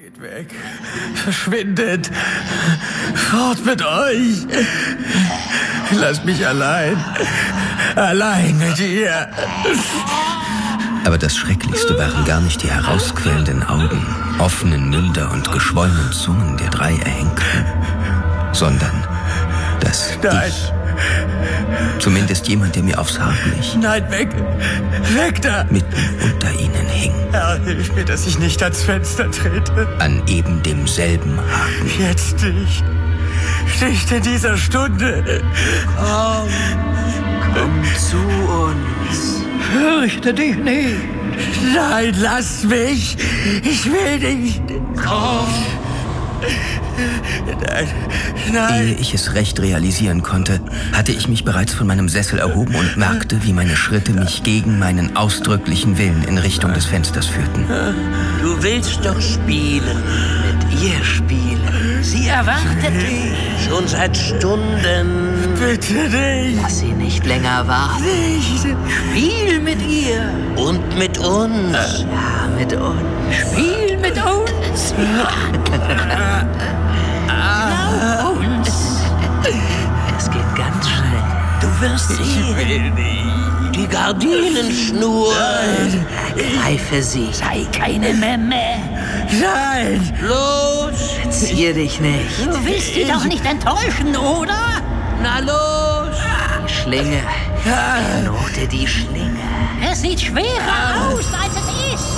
Geht weg. Verschwindet. Fort mit euch. Lasst mich allein. Allein mit ihr. Aber das Schrecklichste waren gar nicht die herausquellenden Augen, offenen Münder und geschwollenen Zungen der 3 Erhängten, sondern dass ich, zumindest jemand, der mir aufs Haar blich, Nein, weg. Weg da. mitten unter ihnen hing, Herr, hilf mir, dass ich nicht ans Fenster trete. an eben demselben Haken. Jetzt nicht. Nicht in dieser Stunde. Komm zu uns. Fürchte dich nicht. Nein, lass mich. Ich will nicht. Komm. Nein. Ehe ich es recht realisieren konnte, hatte ich mich bereits von meinem Sessel erhoben und merkte, wie meine Schritte mich gegen meinen ausdrücklichen Willen in Richtung des Fensters führten. Du willst doch spielen. Mit ihr spielen. Sie erwartet dich. Schon seit Stunden. Bitte nicht. Lass sie nicht länger warten. Nicht. Spiel mit ihr. Und mit uns. Ja, mit uns. Spiel mit uns. Glaub uns. Es geht ganz schnell. Du wirst Ich sehen. will nicht. Die Gardinenschnur. Greife sie. Sei keine Memme. Nein. Los. Zier dich nicht. Du willst sie doch nicht enttäuschen, oder? Na los. Die Schlinge. Note die Schlinge. Es sieht schwerer aus, als es ist.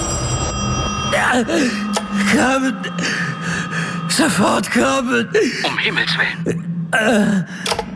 Kommen. Sofort kommen. Um Himmels Willen.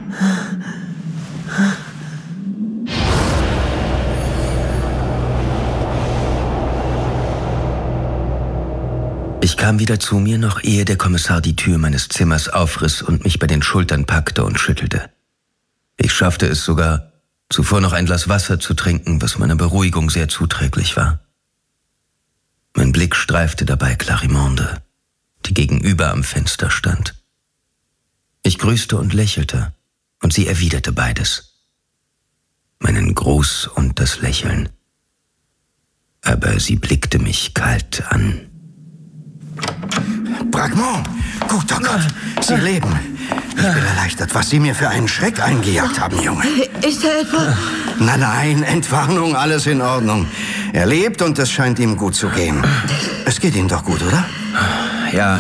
Ich kam wieder zu mir, noch ehe der Kommissar die Tür meines Zimmers aufriss und mich bei den Schultern packte und schüttelte. Ich schaffte es sogar, zuvor noch ein Glas Wasser zu trinken, was meiner Beruhigung sehr zuträglich war. Mein Blick streifte dabei Clarimonde, die gegenüber am Fenster stand. Ich grüßte und lächelte, und sie erwiderte beides. Meinen Gruß und das Lächeln. Aber sie blickte mich kalt an. Bragmont, guter Gott, Sie leben. Ich bin erleichtert, was Sie mir für einen Schreck eingejagt haben, Junge. Ist er etwa... Nein, Entwarnung, alles in Ordnung. Er lebt und es scheint ihm gut zu gehen. Es geht ihm doch gut, oder? Ja.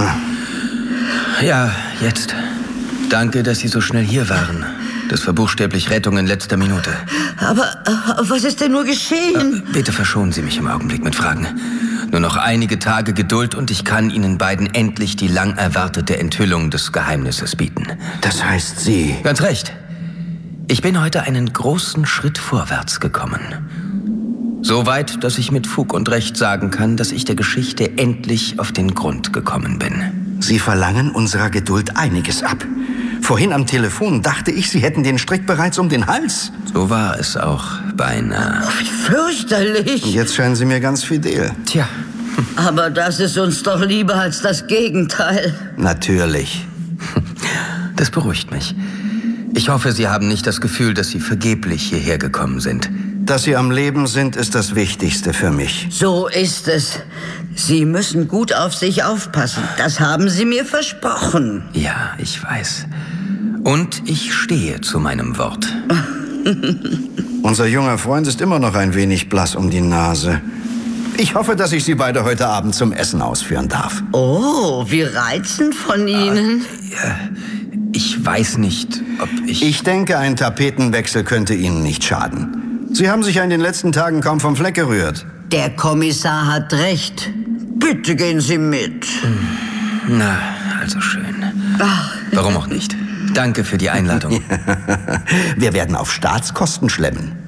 Ja, jetzt. Danke, dass Sie so schnell hier waren. Das war buchstäblich Rettung in letzter Minute. Aber was ist denn nur geschehen? Bitte verschonen Sie mich im Augenblick mit Fragen. Nur noch einige Tage Geduld und ich kann Ihnen beiden endlich die lang erwartete Enthüllung des Geheimnisses bieten. Das heißt, Sie... Ganz recht. Ich bin heute einen großen Schritt vorwärts gekommen. So weit, dass ich mit Fug und Recht sagen kann, dass ich der Geschichte endlich auf den Grund gekommen bin. Sie verlangen unserer Geduld einiges ab. Vorhin am Telefon dachte ich, Sie hätten den Strick bereits um den Hals. So war es auch beinahe. Wie fürchterlich. Und jetzt scheinen Sie mir ganz fidel. Tja, Aber das ist uns doch lieber als das Gegenteil. Natürlich. das beruhigt mich. Ich hoffe, Sie haben nicht das Gefühl, dass Sie vergeblich hierher gekommen sind. Dass Sie am Leben sind, ist das Wichtigste für mich. So ist es. Sie müssen gut auf sich aufpassen. Das haben Sie mir versprochen. Ja, ich weiß. Und ich stehe zu meinem Wort. Unser junger Freund ist immer noch ein wenig blass um die Nase. Ich hoffe, dass ich Sie beide heute Abend zum Essen ausführen darf. Oh, wie reizend von Ihnen. Ich weiß nicht, ob ich... Ich denke, ein Tapetenwechsel könnte Ihnen nicht schaden. Sie haben sich ja in den letzten Tagen kaum vom Fleck gerührt. Der Kommissar hat recht. Bitte gehen Sie mit. Na, also schön. Warum auch nicht? Danke für die Einladung. Wir werden auf Staatskosten schlemmen.